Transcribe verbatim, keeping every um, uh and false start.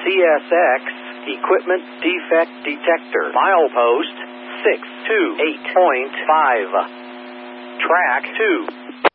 C S X Equipment Defect Detector. Milepost six two eight point five. Track two.